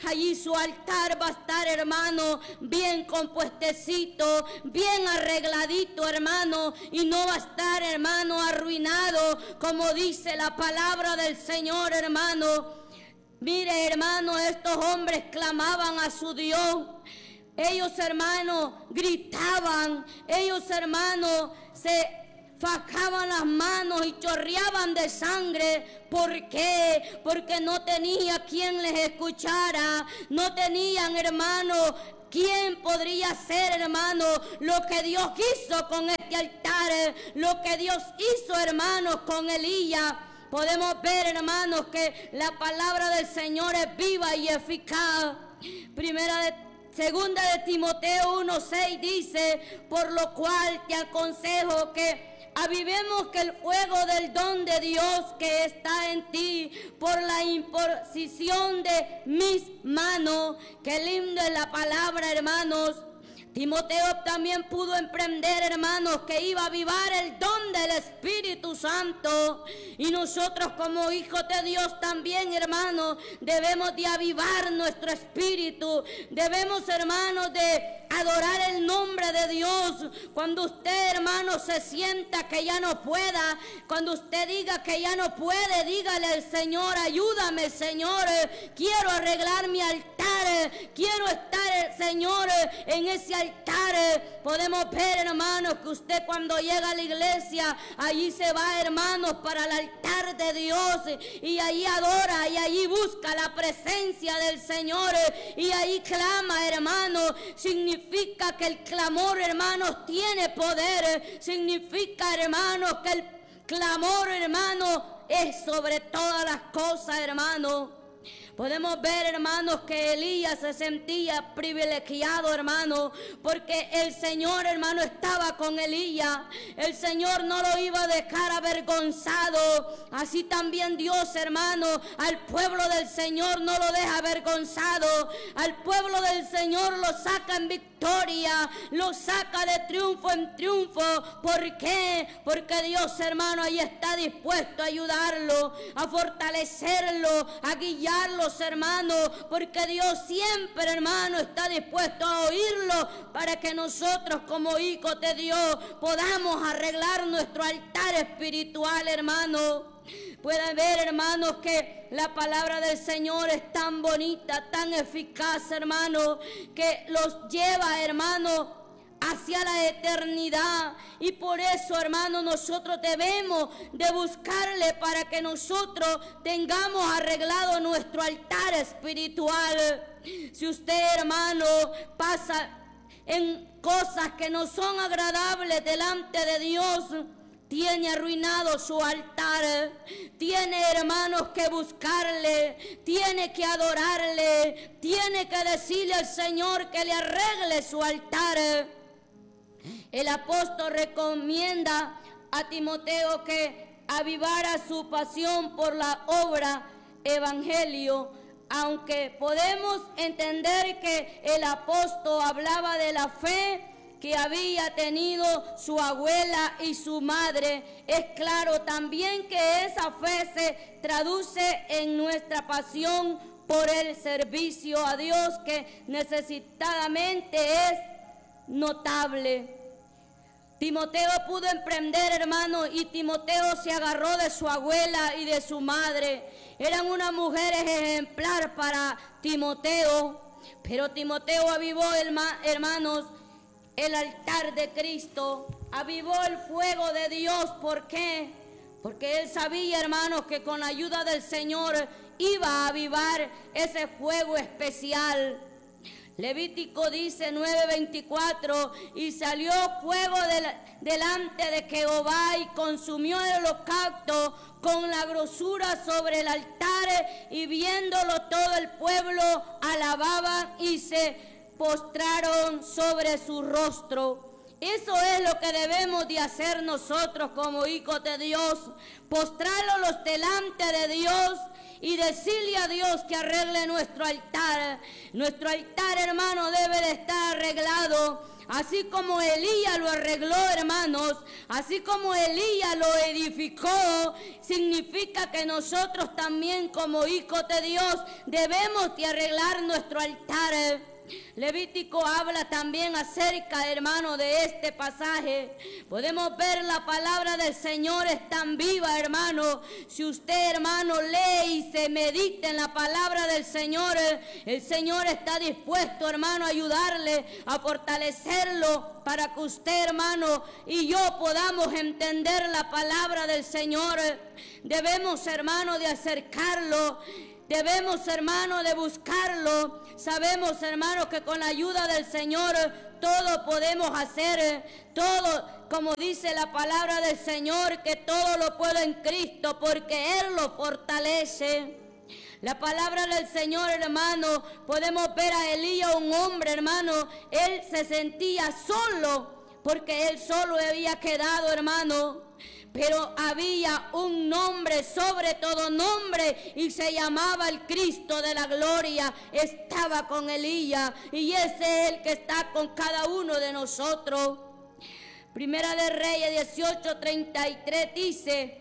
allí su altar va a estar, hermano, bien compuestecito, bien arregladito, hermano, y no va a estar, hermano, arruinado, como dice la palabra del Señor, hermano. Mire, hermano, estos hombres clamaban a su Dios. Ellos, hermanos, gritaban. Ellos, hermanos, se fajaban las manos y chorreaban de sangre. ¿Por qué? Porque no tenía quien les escuchara. No tenían, hermanos, ¿quién podría hacer, hermano, lo que Dios hizo con este altar? Lo que Dios hizo, hermanos, con Elías. Podemos ver, hermanos, que la palabra del Señor es viva y eficaz. Segunda de Timoteo 1:6 dice: por lo cual te aconsejo que avivemos que el fuego del don de Dios que está en ti por la imposición de mis manos. Qué lindo es la palabra, hermanos. Timoteo también pudo emprender, hermanos, que iba a avivar el don del Espíritu Santo. Y nosotros como hijos de Dios también, hermanos, debemos de avivar nuestro espíritu. Debemos, hermanos, de adorar el nombre de Dios. Cuando usted, hermano, se sienta que ya no pueda, cuando usted diga que ya no puede, dígale al Señor: ayúdame, Señor, quiero arreglar mi altar, quiero estar, Señor, en ese altar. Podemos ver, hermanos, que usted cuando llega a la iglesia, allí se va, hermanos, para el altar de Dios, y allí adora, y allí busca la presencia del Señor, y ahí clama, hermanos. Significa que el clamor, hermanos, tiene poder. Significa, hermanos, que el clamor, hermanos, es sobre todas las cosas, hermanos. Podemos ver, hermanos, que Elías se sentía privilegiado, hermano, porque el Señor, hermano, estaba con Elías. El Señor no lo iba a dejar avergonzado. Así también Dios, hermano, al pueblo del Señor no lo deja avergonzado. Al pueblo del Señor lo saca en victoria, lo saca de triunfo en triunfo. ¿Por qué? Porque Dios, hermano, ahí está dispuesto a ayudarlo, a fortalecerlo, a guiarlo, hermanos, porque Dios siempre, hermano, está dispuesto a oírlo, para que nosotros como hijos de Dios podamos arreglar nuestro altar espiritual, hermano. Pueden ver, hermanos, que la palabra del Señor es tan bonita, tan eficaz, hermano, que los lleva, hermano, hacia la eternidad. Y por eso, hermano, nosotros debemos de buscarle para que nosotros tengamos arreglado nuestro altar espiritual. Si usted, hermano, pasa en cosas que no son agradables delante de Dios, tiene arruinado su altar. Tiene, hermanos, que buscarle, tiene que adorarle, tiene que decirle al Señor que le arregle su altar. El apóstol recomienda a Timoteo que avivara su pasión por la obra evangelio, aunque podemos entender que el apóstol hablaba de la fe que había tenido su abuela y su madre. Es claro también que esa fe se traduce en nuestra pasión por el servicio a Dios, que necesitadamente es notable. Timoteo pudo emprender, hermano, y Timoteo se agarró de su abuela y de su madre. Eran unas mujeres ejemplar para Timoteo, pero Timoteo avivó, hermanos, el altar de Cristo, avivó el fuego de Dios. ¿Por qué? Porque él sabía, hermanos, que con la ayuda del Señor iba a avivar ese fuego especial. Levítico dice 9:24: y salió fuego delante de Jehová y consumió el holocausto con la grosura sobre el altar, y viéndolo todo el pueblo alababa y se postraron sobre su rostro. Eso es lo que debemos de hacer nosotros como hijos de Dios: postrarlos delante de Dios y decirle a Dios que arregle nuestro altar. Nuestro altar, hermano, debe de estar arreglado. así como Elías lo arregló, hermanos, así como Elías lo edificó, significa que nosotros también como hijos de Dios debemos de arreglar nuestro altar. Levítico habla también acerca, hermano, de este pasaje. Podemos ver la palabra del Señor es tan viva, hermano. Si usted, hermano, lee y se medita en la palabra del Señor, el Señor está dispuesto, hermano, a ayudarle, a fortalecerlo para que usted, hermano, y yo podamos entender la palabra del Señor. Debemos, hermano, de acercarlo. Debemos, hermano, de buscarlo. Sabemos, hermano, que con la ayuda del Señor todo podemos hacer. Todo, como dice la palabra del Señor, que todo lo puedo en Cristo porque Él lo fortalece. La palabra del Señor, hermano, podemos ver a Elías, un hombre, hermano. Él se sentía solo porque él solo había quedado, hermano. Pero había un nombre sobre todo nombre y se llamaba el Cristo de la gloria. Estaba con Elías y ese es el que está con cada uno de nosotros. Primera de Reyes 18:33 dice: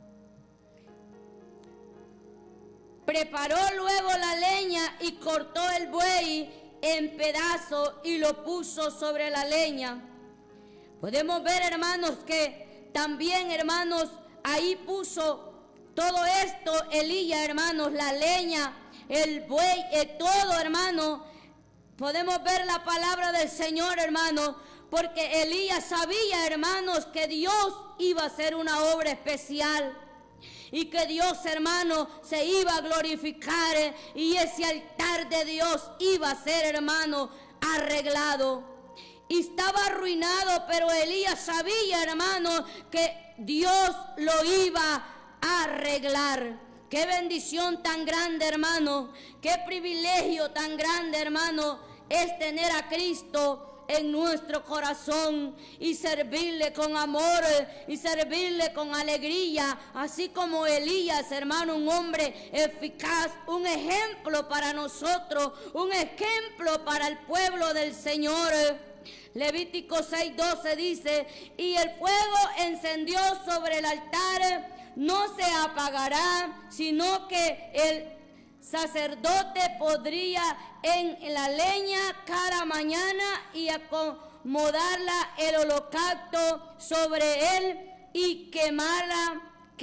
preparó luego la leña y cortó el buey en pedazos y lo puso sobre la leña. Podemos ver, hermanos, que también, hermanos, ahí puso todo esto Elías, hermanos, la leña, el buey, todo, hermano. Podemos ver la palabra del Señor, hermano, porque Elías sabía, hermanos, que Dios iba a hacer una obra especial y que Dios, hermano, se iba a glorificar y ese altar de Dios iba a ser, hermano, arreglado. Y estaba arruinado, pero Elías sabía, hermano, que Dios lo iba a arreglar. Qué bendición tan grande, hermano. Qué privilegio tan grande, hermano, es tener a Cristo en nuestro corazón y servirle con amor y servirle con alegría, así como Elías, hermano, un hombre eficaz, un ejemplo para nosotros, un ejemplo para el pueblo del Señor. Levítico 6:12 dice: y el fuego encendió sobre el altar, no se apagará, sino que el sacerdote podría en la leña cada mañana y acomodarla el holocausto sobre él y quemada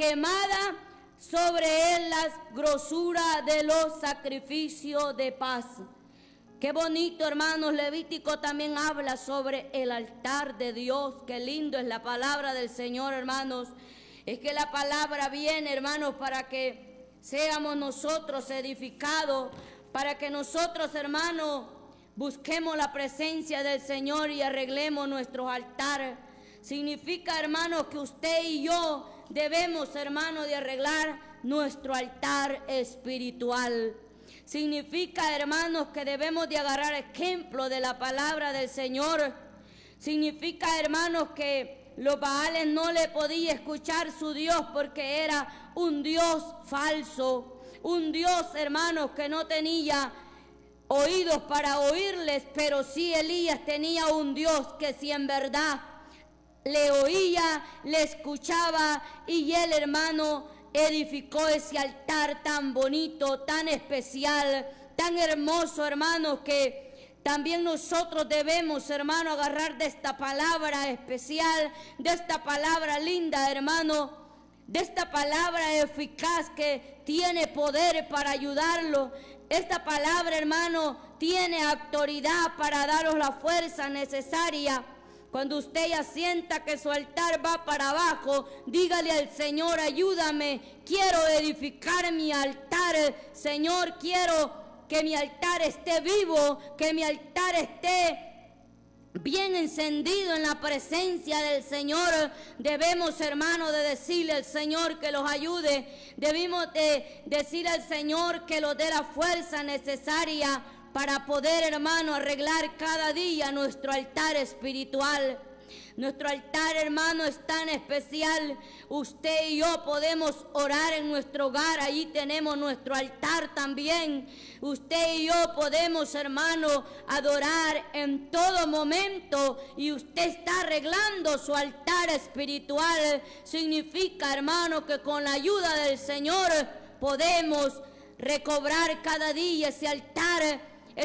sobre él las grosuras de los sacrificios de paz. Qué bonito, hermanos. Levítico también habla sobre el altar de Dios. Qué lindo es la palabra del Señor, hermanos. Es que la palabra viene, hermanos, para que seamos nosotros edificados, para que nosotros, hermanos, busquemos la presencia del Señor y arreglemos nuestros altares. Significa, hermanos, que usted y yo debemos, hermanos, de arreglar nuestro altar espiritual. Significa, hermanos, que debemos de agarrar ejemplo de la palabra del Señor. Significa, hermanos, que los Baales no le podía escuchar su Dios porque era un Dios falso. Un Dios, hermanos, que no tenía oídos para oírles, pero sí Elías tenía un Dios que si en verdad le oía, le escuchaba, y él, hermano, edificó ese altar tan bonito, tan especial, tan hermoso, hermano, que también nosotros debemos, hermano, agarrar de esta palabra especial, de esta palabra linda, hermano, de esta palabra eficaz que tiene poder para ayudarlo. Esta palabra, hermano, tiene autoridad para daros la fuerza necesaria. Cuando usted ya sienta que su altar va para abajo, dígale al Señor: ayúdame, quiero edificar mi altar. Señor, quiero que mi altar esté vivo, que mi altar esté bien encendido en la presencia del Señor. Debemos, hermano, de decirle al Señor que los ayude. Debemos de decirle al Señor que nos dé la fuerza necesaria para poder, hermano, arreglar cada día nuestro altar espiritual. Nuestro altar, hermano, es tan especial. Usted y yo podemos orar en nuestro hogar. Allí tenemos nuestro altar también. Usted y yo podemos, hermano, adorar en todo momento. Y usted está arreglando su altar espiritual. Significa, hermano, que con la ayuda del Señor podemos recobrar cada día ese altar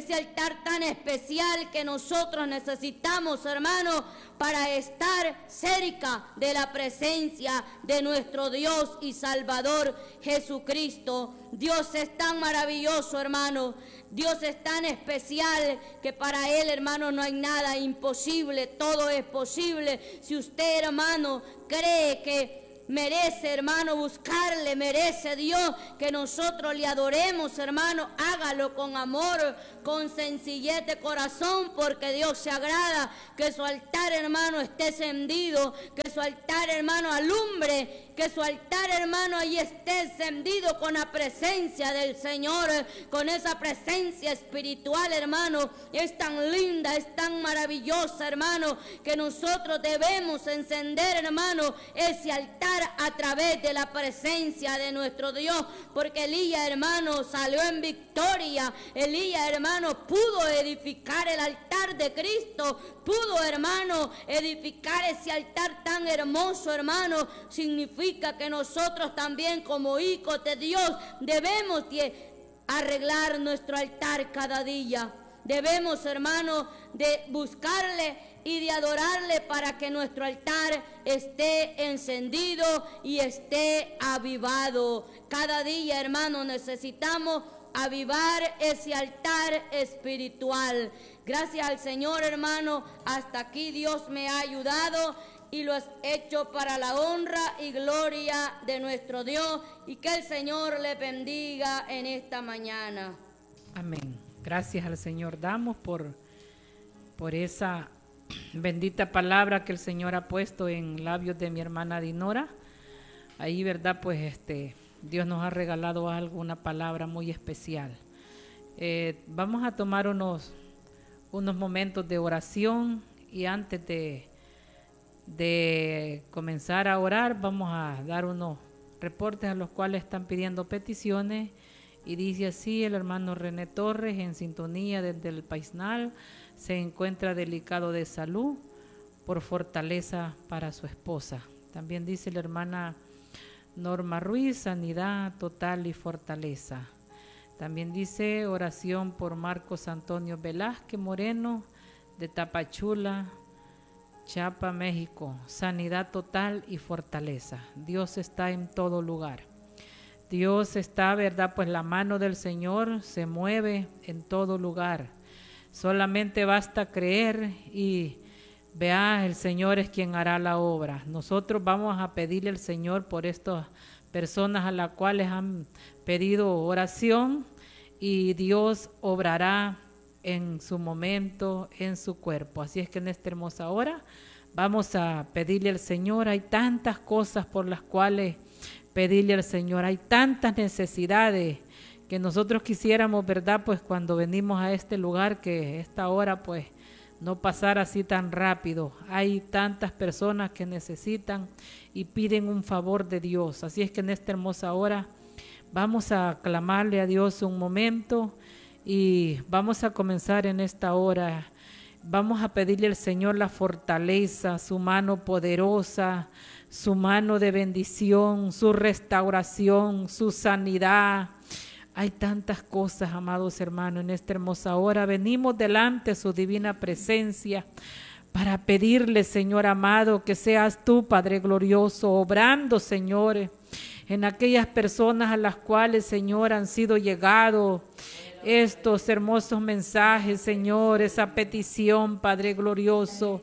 tan especial que nosotros necesitamos, hermano, para estar cerca de la presencia de nuestro Dios y Salvador Jesucristo. Dios es tan maravilloso, hermano. Dios es tan especial que para Él, hermano, no hay nada imposible. Todo es posible. Si usted, hermano, cree que merece, hermano, buscarle, merece Dios que nosotros le adoremos, hermano, hágalo con amor, con sencillez de corazón, porque Dios se agrada que su altar, hermano, esté encendido, que su altar, hermano, alumbre, que su altar, hermano, ahí esté encendido con la presencia del Señor, con esa presencia espiritual, hermano. Es tan linda, es tan maravillosa, hermano, que nosotros debemos encender, hermano, ese altar a través de la presencia de nuestro Dios, porque Elías, hermano, salió en victoria. Elías, hermano, pudo edificar el altar de Cristo, pudo, hermano, edificar ese altar tan hermoso, hermano. Significa que nosotros también, como hijos de Dios, debemos arreglar nuestro altar cada día. Debemos, hermano, de buscarle y de adorarle para que nuestro altar esté encendido y esté avivado. Cada día, hermano, necesitamos avivar ese altar espiritual. Gracias al Señor, hermano, hasta aquí Dios me ha ayudado y lo has hecho para la honra y gloria de nuestro Dios, y que el Señor le bendiga en esta mañana. Amén. Gracias al Señor damos por esa bendita palabra que el Señor ha puesto en labios de mi hermana Dinora. Ahí, verdad, pues Dios nos ha regalado algo, una palabra muy especial. Vamos a tomar unos momentos de oración, y antes de comenzar a orar vamos a dar unos reportes a los cuales están pidiendo peticiones. Y dice así: el hermano René Torres, en sintonía desde el Paisnal, se encuentra delicado de salud, por fortaleza para su esposa. También dice la hermana Norma Ruiz: sanidad total y fortaleza. También dice oración por Marcos Antonio Velázquez Moreno, de Tapachula, Chiapas, México. Sanidad total y fortaleza. Dios está en todo lugar. Dios está, verdad, pues la mano del Señor se mueve en todo lugar. Solamente basta creer y vea, el Señor es quien hará la obra. Nosotros vamos a pedirle al Señor por estas personas a las cuales han pedido oración, y Dios obrará en su momento, en su cuerpo. Así es que en esta hermosa hora vamos a pedirle al Señor. Hay tantas cosas por las cuales pedirle al Señor, hay tantas necesidades que nosotros quisiéramos, verdad, pues cuando venimos a este lugar, que esta hora pues no pasara así tan rápido. Hay tantas personas que necesitan y piden un favor de Dios. Así es que en esta hermosa hora vamos a clamarle a Dios un momento, y vamos a comenzar en esta hora. Vamos a pedirle al Señor la fortaleza, su mano poderosa, su mano de bendición, su restauración, su sanidad. Hay tantas cosas, amados hermanos, en esta hermosa hora. Venimos delante de su divina presencia para pedirle, Señor amado, que seas tú, Padre glorioso, obrando, Señor, en aquellas personas a las cuales, Señor, han sido llegados estos hermosos mensajes, Señor, esa petición, Padre glorioso.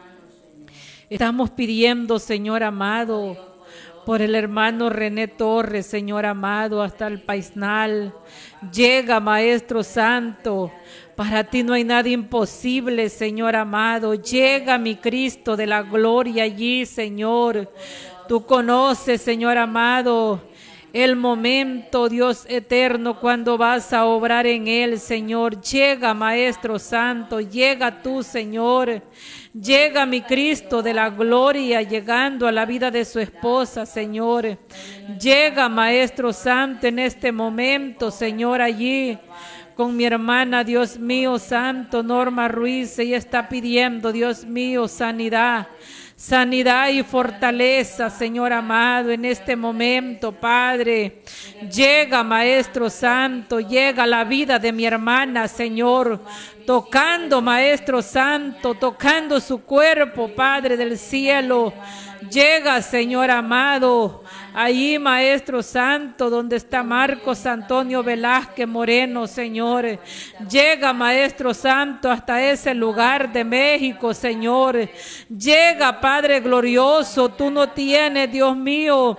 Estamos pidiendo, Señor amado, por el hermano René Torres, Señor amado, hasta el Paisnal. Llega, Maestro Santo, para ti no hay nada imposible, Señor amado. Llega, mi Cristo de la gloria, allí, Señor. Tú conoces, Señor amado, el momento, Dios eterno, cuando vas a obrar en él, Señor. Llega, Maestro Santo, llega tú, Señor. Llega mi Cristo de la gloria, llegando a la vida de su esposa, Señor. Llega, Maestro Santo, en este momento, Señor, allí con mi hermana, Dios mío santo, Norma Ruiz. Ella está pidiendo, Dios mío, sanidad. Sanidad y fortaleza, Señor amado, en este momento, Padre. Llega, Maestro Santo, llega la vida de mi hermana, Señor. Tocando, Maestro Santo, tocando su cuerpo, Padre del cielo. Llega, Señor amado, allí, Maestro Santo, donde está Marcos Antonio Velázquez Moreno, Señor. Llega, Maestro Santo, hasta ese lugar de México, Señor. Llega, Padre glorioso, tú no tienes, Dios mío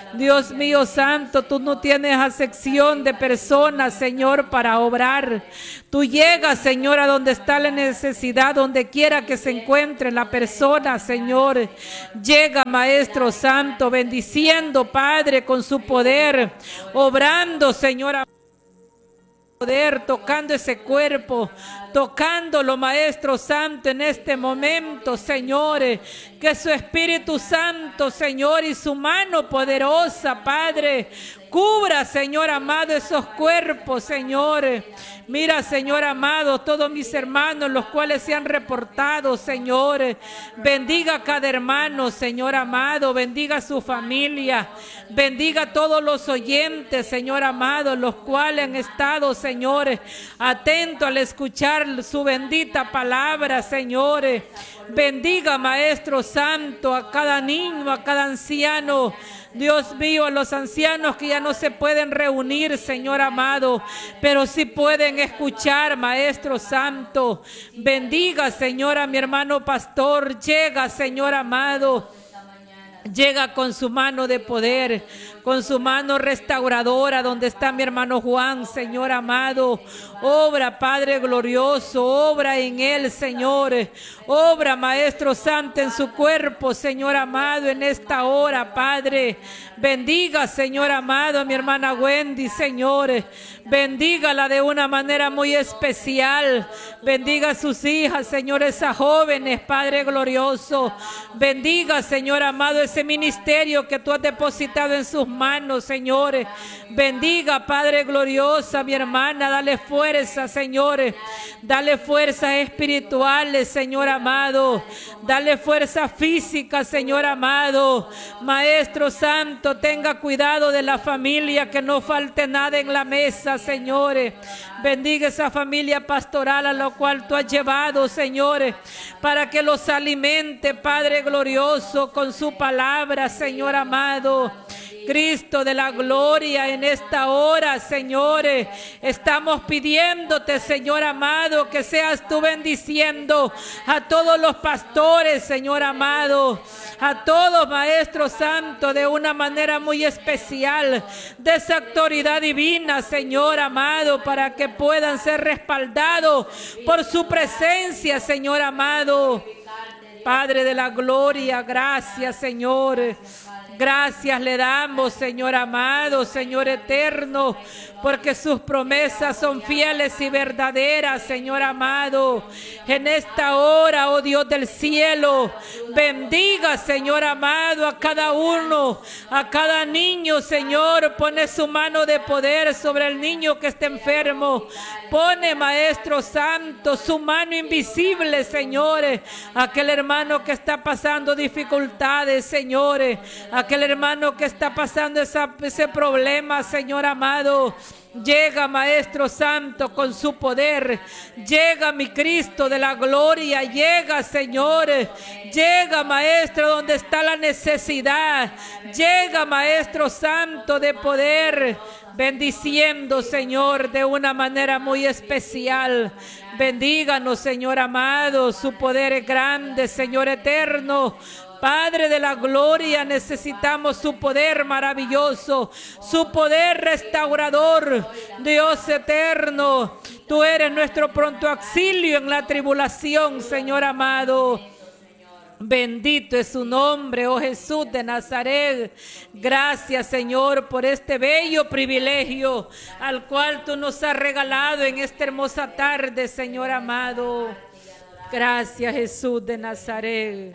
santo, tú no tienes acepción de personas, Señor, para obrar. Tú llegas, Señor, a donde está la necesidad, donde quiera que se encuentre la persona, Señor. Llega, Maestro Santo, bendiciendo, Padre, con su poder, obrando, Señor, poder, tocando ese cuerpo, tocándolo, Maestro Santo, en este momento, Señor. Que su Espíritu Santo, Señor, y su mano poderosa, Padre, cubra, Señor amado, esos cuerpos, Señor. Mira, Señor amado, todos mis hermanos, los cuales se han reportado, Señor. Bendiga a cada hermano, Señor amado. Bendiga a su familia. Bendiga a todos los oyentes, Señor amado, los cuales han estado, Señor, atentos al escuchar su bendita palabra, Señor. Bendiga, Maestro Santo, a cada niño, a cada anciano. Dios mío, a los ancianos que ya no se pueden reunir, Señor amado, pero sí pueden escuchar, Maestro Santo. Bendiga, Señor, a mi hermano pastor. Llega, Señor amado. Llega con su mano de poder, con su mano restauradora, donde está mi hermano Juan, Señor amado. Obra, Padre glorioso, obra en él, Señor. Obra, Maestro Santo, en su cuerpo, Señor amado, en esta hora, Padre. Bendiga, Señor amado, a mi hermana Wendy, Señor. Bendígala de una manera muy especial. Bendiga a sus hijas, Señor, esas jóvenes, Padre glorioso. Bendiga, Señor amado, ese ministerio que tú has depositado en sus manos, Señor. Bendiga, Padre glorioso, a mi hermana. Dale fuerza, Señor. Dale fuerzas espirituales, Señor amado. Dale fuerza física, Señor amado. Maestro Santo, tenga cuidado de la familia, que no falte nada en la mesa, Señor. Bendiga esa familia pastoral a la cual tú has llevado, Señor, para que los alimente, Padre glorioso, con su palabra, Señor amado. Cristo de la gloria, en esta hora, Señor, estamos pidiéndote, Señor amado, que seas tú bendiciendo a todos los pastores, Señor amado, a todos, Maestro Santo, de una manera muy especial, de esa autoridad divina, Señor amado, para que puedan ser respaldados por su presencia, Señor amado. Padre de la gloria, gracias, Señor. Gracias le damos, Señor amado, Señor eterno, porque sus promesas son fieles y verdaderas, Señor amado. En esta hora, oh Dios del cielo, bendiga, Señor amado, a cada uno, a cada niño, Señor. Pone su mano de poder sobre el niño que está enfermo. Pone, Maestro Santo, su mano invisible, Señor, aquel hermano que está pasando dificultades, Señor, aquel hermano que está pasando ese problema, Señor amado. Llega, Maestro Santo, con su poder. Llega, mi Cristo de la gloria. Llega, Señor. Llega, Maestro, donde está la necesidad. Llega, Maestro Santo de poder, bendiciendo, Señor, de una manera muy especial. Bendíganos, Señor amado. Su poder es grande, Señor eterno. Padre de la gloria, necesitamos su poder maravilloso, su poder restaurador. Dios eterno, tú eres nuestro pronto auxilio en la tribulación, Señor amado. Bendito es su nombre, oh Jesús de Nazaret. Gracias, Señor, por este bello privilegio al cual tú nos has regalado en esta hermosa tarde, Señor amado. Gracias, Jesús de Nazaret.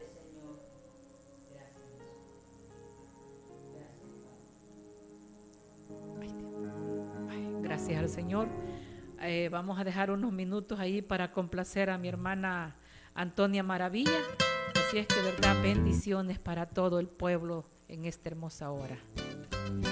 Gracias al Señor. Vamos a dejar unos minutos ahí para complacer a mi hermana Antonia Maravilla. Así es que, verdad, bendiciones para todo el pueblo en esta hermosa hora.